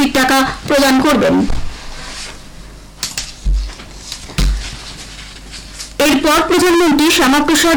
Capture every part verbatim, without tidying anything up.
কিস্তির টাকা প্রদান করবেন। এরপর প্রধানমন্ত্রী শ্যামাপ্রসাদ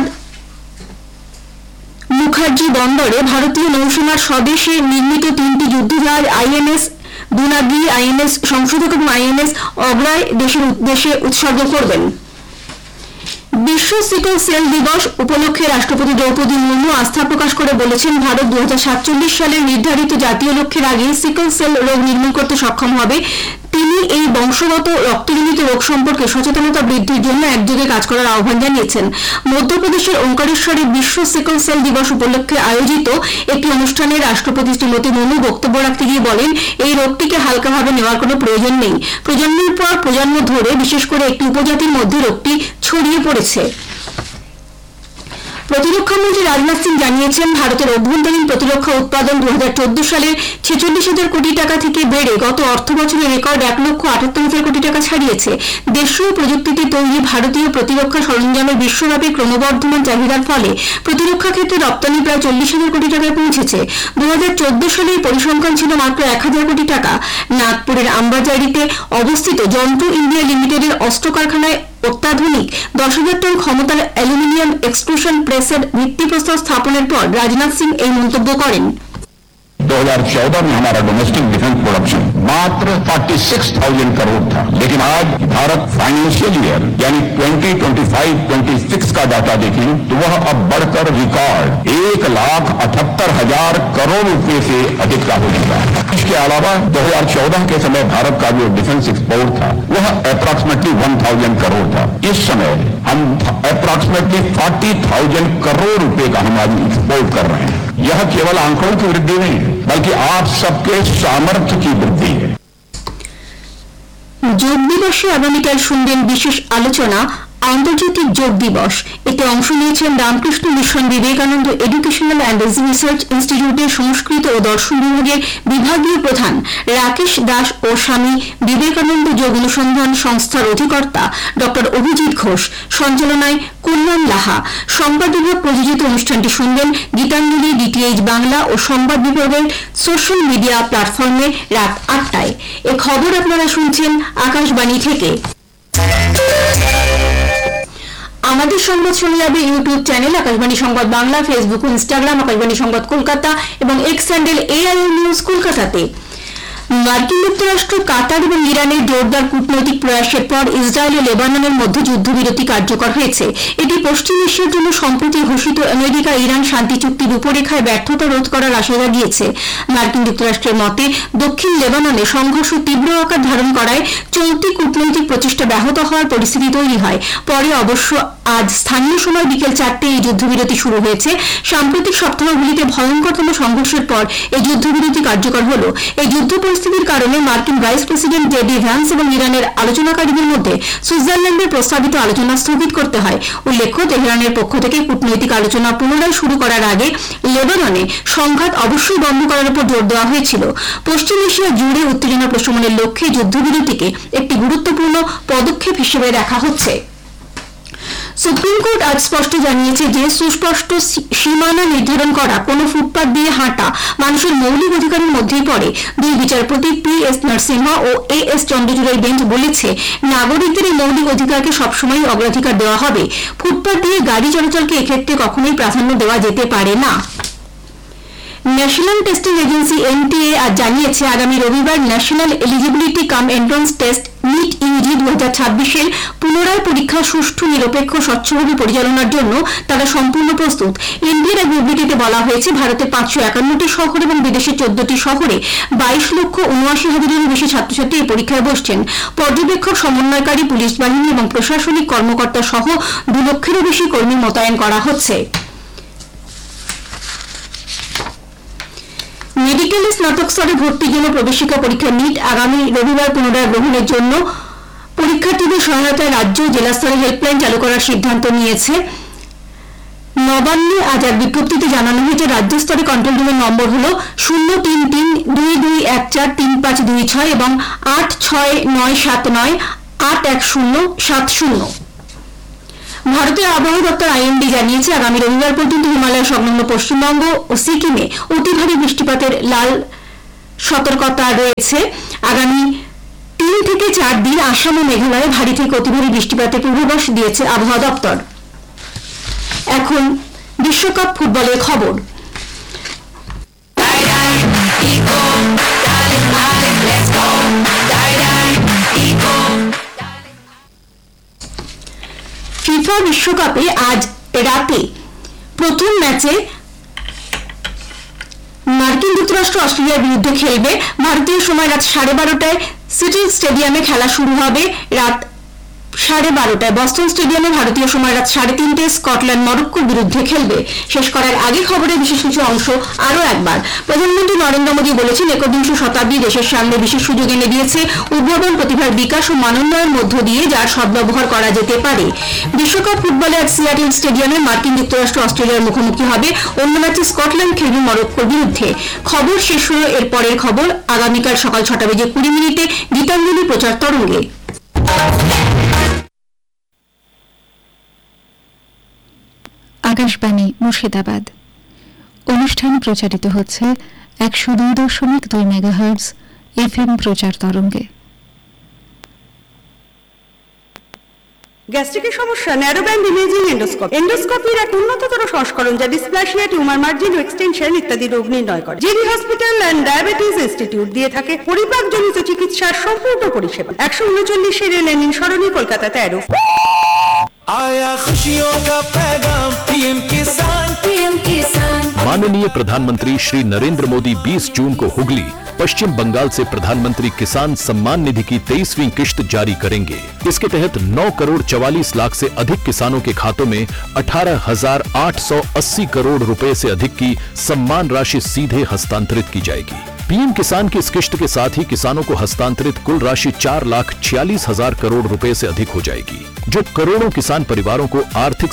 মুখার্জি বন্দরে ভারতীয় নৌসেনার স্বদেশে নির্মিত তিনটি যুদ্ধজাহাজ আইএনএস দুনাগি, আইএনএস সংশোধক এবং আইএনএস অগ্রায় দেশের উদ্দেশ্যে উৎসর্গ করবেন। বিশ্ব সিকল সেল দিবস উপলক্ষে রাষ্ট্রপতি দ্রৌপদী মুর্মু আস্থা প্রকাশ করে বলেছেন, ভারত দু হাজার সাতচল্লিশ সালের নির্ধারিত জাতীয় লক্ষ্যের আগে সিকল সেল রোগ নির্মূল করতে সক্ষম হবে। তিনি এই বংশগত রক্তজনিত রোগ সম্পর্কে সচেতনতা বৃদ্ধির জন্য একযোগে কাজ করার আহ্বান জানিয়েছেন। মধ্যপ্রদেশের ওঙ্কারেশ্বরে বিশ্ব সিকল সেল দিবস উপলক্ষে আয়োজিত একটি অনুষ্ঠানে রাষ্ট্রপতি শ্রীমতী মুর্মু বক্তব্য রাখতে গিয়ে বলেন, এই রোগটিকে হালকাভাবে নেওয়ার কোনো প্রয়োজন নেই। প্রজন্মের পর প্রজন্ম ধরে বিশেষ করে একটি উপজাতির মধ্যে রোগটি ছড়িয়ে পড়েছে। প্রতিরক্ষামন্ত্রী রাজনাথ সিং জানিয়েছেন, ভারতের অভ্যন্তরীণ প্রতিরক্ষা উৎপাদন দু হাজার চোদ্দ সালে ছেচল্লিশ হাজার কোটি টাকা থেকে বেড়ে গত অর্থ বছরে রেকর্ড এক লক্ষ আটাত্তর হাজার কোটি টাকা ছাড়িয়েছে। দেশীয় প্রযুক্তিতে তৈরি ভারতীয় প্রতিরক্ষা সরঞ্জামের বিশ্বব্যাপী ক্রমবর্ধমান চাহিদার ফলে প্রতিরক্ষা ক্ষেত্রে রপ্তানি প্রায় চল্লিশ হাজার কোটি টাকায় পৌঁছেছে। দু হাজার চোদ্দ সালে পরিসংখ্যান ছিল মাত্র এক হাজার কোটি টাকা। নাগপুরের আম্বাজারিতে অবস্থিত যন্ত্র ইন্ডিয়া লিমিটেডের অস্ত্র কারখানায় অত্যাধুনিক দশ হাজার টন ক্ষমতার অ্যালুমিনিয়াম এক্সট্রুশন প্রেসের ভিত্তিপ্রস্তর স্থাপনের পর রাজনাথ সিং এই মন্তব্য করেন। दो हज़ार चौदह में हमारा डोमेस्टिक डिफेंस प्रोडक्शन मात्र छियालीस हज़ार करोड़ था, लेकिन आज भारत फाइनेंशियल ईयर यानी बीस पच्चीस छब्बीस का डाटा देखें तो वह अब बढ़कर रिकॉर्ड एक लाख अठहत्तर हजार करोड़ रुपए से अधिक का हो चुका है। इसके अलावा दो हज़ार चौदह के समय भारत का जो डिफेंस एक्सपोर्ट था वह अप्रॉक्सीमेटली वन थाउजेंड करोड़ था। इस समय हम अप्रॉक्सीमेटली फोर्टी थाउजेंड करोड़ रुपए का हम आज एक्सपोर्ट कर रहे हैं। यह केवल आंकड़ों की वृद्धि नहीं है, बल्कि आप सबके सामर्थ्य की वृद्धि है। যোগ দিবসে আগামীকাল শুনবেন বিশেষ আলোচনা আন্তর্জাতিক যোগ দিবস। এতে অংশ নিয়েছেন Ramakrishna mission Vivekananda educational and research ইনস্টিটিউটের সংস্কৃত ও দর্শন বিভাগের বিভাগীয় প্রধান রাকেশ দাস ও স্বামী বিবেকানন্দ যোগ অনুসন্ধান সংস্থার অধিকর্তা ডক্টর অভিজিৎ ঘোষ, সঞ্চালনায় কল্যাণ লাহা। সংবাদ বিভাগ প্রযোজিত অনুষ্ঠানটি শুনবেন গীতাঞ্জলি ডিটিএইচ বাংলা ও সংবাদ বিভাগের সোশ্যাল মিডিয়া প্ল্যাটফর্মে রাত আটটায়। এ খবর আপনারা শুনছেন আকাশবাণী থেকে। আমাদের সংবাদ শোনা যাবে ইউটিউব চ্যানেল আকাশবাণী সংবাদ বাংলা, ফেসবুক ও ইনস্টাগ্রাম আকাশবাণী সংবাদ কলকাতা এবং এক্স হ্যান্ডেল এআইএল নিউজ কলকাতাতে। মার্কিন যুক্তরাষ্ট্র, কাতার এবং ইরানের জোরদার কূটনৈতিক প্রয়াসের পর ইসরায়েল ও লেবাননের মধ্যে যুদ্ধবিরতি কার্যকর হয়েছে। এটি পশ্চিম এশিয়ার জন্য সম্প্রতি ঘোষিত আমেরিকা ইরান শান্তি চুক্তির রূপরেখায় ব্যর্থতা রোধ করার আশা জাগিয়েছে। মার্কিন যুক্তরাষ্ট্রের মতে দক্ষিণ লেবাননে সংঘর্ষ তীব্র আকার ধারণ করায় চলতি কূটনৈতিক প্রচেষ্টা ব্যাহত হওয়ার পরিস্থিতি তৈরি হয়। পরে অবশ্য আজ স্থানীয় সময় বিকেল চারটে এই যুদ্ধবিরতি শুরু হয়েছে। সাম্প্রতিক সপ্তাহগুলিতে ভয়ঙ্করতম সংঘর্ষের পর এই যুদ্ধবিরতি কার্যকর হল। এই যুদ্ধ পরিস্থিতির কারণে মার্কিন ভাইস প্রেসিডেন্ট জেডি ভ্যান্স এবং ইরানের আলোচনাকারীদের মধ্যে সুইজারল্যান্ডের প্রস্তাবিত আলোচনা স্থগিত করতে হয়। উল্লেখ্য, তেহরানের পক্ষ থেকে কূটনৈতিক আলোচনা পুনরায় শুরু করার আগে লেবাননে সংঘাত অবশ্যই বন্ধ করার উপর জোর দেওয়া হয়েছিল। পশ্চিম এশিয়া জুড়ে উত্তেজনা প্রশমনের লক্ষ্যে যুদ্ধবিরতিকে একটি গুরুত্বপূর্ণ পদক্ষেপ হিসেবে দেখা হচ্ছে। সুপ্রিম কোর্ট আজ স্পষ্ট জানিয়েছে যে সুস্পষ্ট সীমানা নির্ধারণ করা কোন ফুটপাত দিয়ে হাঁটা মানুষের মৌলিক অধিকারের মধ্যেই পড়ে। দুই বিচারপতি P S Narasimha O A S চন্দ্রচূড়ের bench বলেছে, নাগরিকদের এই মৌলিক অধিকারকে সবসময় অগ্রাধিকার দেওয়া হবে। ফুটপাত দিয়ে গাড়ি চলাচলকে এক্ষেত্রে কখনোই প্রাধান্য দেওয়া যেতে পারে না। ন্যাশনাল টেস্টিং এজেন্সি এনটিএ আজ জানিয়েছে, আগামী রবিবার ন্যাশনাল এলিজিবিলিটি কাম এন্ট্রান্স টেস্ট নিট ইউজি দু হাজার ছাব্বিশের পুনরায় পরীক্ষা সুষ্ঠু, নিরপেক্ষ, স্বচ্ছভাবে পরিচালনার জন্য তারা সম্পূর্ণ প্রস্তুত। এনটিএর এক বিবৃতিতে বলা হয়েছে, ভারতের পাঁচশো একান্নটি শহর এবং বিদেশের চোদ্দটি শহরে বাইশ লক্ষ উনআশি হাজারেরও বেশি ছাত্রছাত্রী এই পরীক্ষায় বসছেন। পর্যবেক্ষক, সমন্বয়কারী, পুলিশ বাহিনী এবং প্রশাসনিক কর্মকর্তা সহ দু লক্ষেরও বেশি কর্মী মোতায়েন করা হচ্ছে। মেডিকেলে স্নাতক স্তরে ভর্তির জন্য প্রবেশিকা পরীক্ষা নিট আগামী রবিবার পুনরায় গ্রহণের জন্য পরীক্ষার্থীদের সহায়তায় রাজ্য ও জেলা স্তরে হেল্পলাইন চালু করার সিদ্ধান্ত নিয়েছে। নবান্নে আজ এক বিজ্ঞপ্তিতে জানানো হয়েছে, রাজ্য স্তরে কন্ট্রোল রুমের নম্বর হল শূন্য তিন তিন দুই দুই এক চার তিন পাঁচ দুই ছয় এবং আট ছয় নয় সাত নয় আট এক শূন্য সাত শূন্য। ভারতের আবহাওয়া দপ্তর আইএমডি জানিয়েছে, আগামী রবিবার পর্যন্ত হিমালয় সংলগ্ন পশ্চিমবঙ্গ ও সিকিমে অতি ভারী বৃষ্টিপাতের লাল সতর্কতা রয়েছে। আগামী তিন থেকে চার দিন আসাম ও মেঘালয়ে ভারী থেকে অতি ভারী বৃষ্টিপাতের পূর্বাভাস দিয়েছে আবহাওয়া দপ্তর। এখন বিশ্বকাপ ফুটবলের খবর। ফিফা বিশ্বকাপে আজ রাতে প্রথম ম্যাচে মার্কিন যুক্তরাষ্ট্র অস্ট্রেলিয়ার বিরুদ্ধে খেলবে। ভারতীয় সময় রাত সাড়ে বারোটায় সিটি স্টেডিয়ামে খেলা শুরু হবে। রাত সাড়ে বারোটায় বস্টন স্টেডিয়ামে ভারতীয় সময় রাত সাড়ে তিনটে স্কটল্যান্ড মরক্কোর বিরুদ্ধে খেলবে। শেষ করার আগে খবরের বিশেষ কিছু অংশ আরও একবার। প্রধানমন্ত্রী নরেন্দ্র মোদী বলেছেন, একবিংশ শতাব্দী দেশের সামনে বিশেষ সুযোগ এনে দিয়েছে উদ্ভাবন, প্রতিভার বিকাশ ও মানোন্নয়নের মধ্য দিয়ে যার সদ্ব্যবহার করা যেতে পারে। বিশ্বকাপ ফুটবলে আজ সিয়াটেল স্টেডিয়ামে মার্কিন যুক্তরাষ্ট্র অস্ট্রেলিয়ার মুখোমুখি হবে। অন্য ম্যাচে স্কটল্যান্ড খেলবে মরক্কোর বিরুদ্ধে। খবর শেষ হল। এর পরের খবর আগামীকাল সকাল ছটা বেজে কুড়ি মিনিটে গীতাঞ্জলি প্রচার তরঙ্গে। আকাশবাণী মুর্শিদাবাদ। অনুষ্ঠান প্রচারিত হচ্ছে একশো দুই দশমিক দুই মেগাহার্জ এফ এম প্রচার তরঙ্গে। গ্যাস্ট্রিকের সমস্যা, ন্যারোব্যান্ড ইমেজিং এন্ডোস্কোপ। এন্ডোস্কোপির এক উন্নততর সংস্করণ যা ডিসপ্লাসিয়া, টিউমার মার্জিন ও এক্সটেনশন ইত্যাদি রোগ নির্ণয় করে। GB hospital and diabetes institute দিয়ে থাকে পরিপাকজনিত চিকিৎসার সম্পূর্ণ পরিষেবা। একশো উনচল্লিশে লেনিন সরণি, কলকাতা তেরো। आया खुशियों का पैगाम पीएम किसान पीएम किसान। माननीय प्रधानमंत्री श्री नरेंद्र मोदी बीस जून को हुगली, पश्चिम बंगाल से प्रधानमंत्री किसान सम्मान निधि की तेईसवीं किश्त जारी करेंगे। इसके तहत नौ करोड़ चवालीस लाख से अधिक किसानों के खातों में अठारह हजार आठ सौ अस्सी करोड़ रुपए से अधिक की सम्मान राशि सीधे हस्तांतरित की जाएगी। पीएम किसान की इस किश्त के साथ ही किसानों को हस्तांतरित कुल राशि चार लाख छियालीस हजार करोड़ रुपए से अधिक हो जाएगी, जो करोड़ों किसान परिवारों को आर्थिक